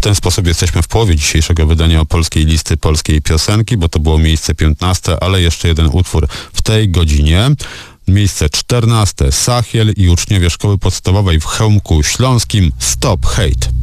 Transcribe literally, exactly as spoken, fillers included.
ten sposób jesteśmy w połowie dzisiejszego wydania polskiej listy polskiej piosenki, bo to było miejsce piętnaste, ale jeszcze jeden utwór w tej godzinie. Miejsce czternaste. Sachiel i uczniowie szkoły podstawowej w Chełmku Śląskim. Stop Hate.